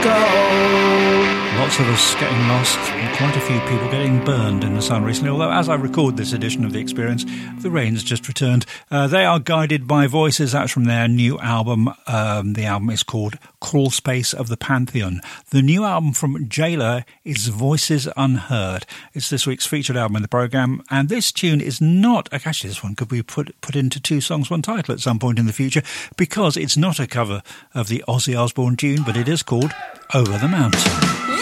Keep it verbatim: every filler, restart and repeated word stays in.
go. Lots of us getting lost, and quite a few people getting burned in the sun recently, although as I record this edition of The Experience, the rain's just returned. Uh, they are Guided by Voices. That's from their new album. Um, the album is called Crawl Space of the Pantheon. The new album from Jailer is Voices Unheard. It's this week's featured album in the programme, and this tune is not... Actually, this one could be put, put into two songs, one title at some point in the future, because it's not a cover of the Ozzy Osbourne tune, but it is called Over the Mountain.